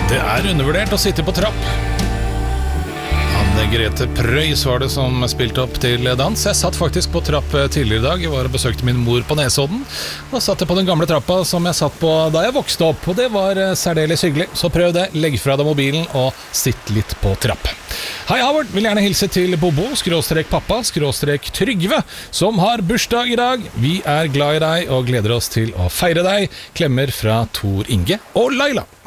Det undervurdert å sitte på trapp. Anne-Grete Preus var det som spilte opp til dans. Jeg satt faktisk på trapp tidligere i dag. Jeg var og besøkte min mor på Nesodden. Da satt jeg på den gamle trappa som jeg satt på da jeg vokste opp, og det var særdeles hyggelig. Så prøv det, legg fra deg mobilen og sitt litt på trapp. Hei Havard, vil gjerne hilse til Bobo, _pappa, _Trygve, som har bursdag i dag. Vi er glad i deg og gleder oss til å feire deg. Klemmer fra Tor Inge og Laila.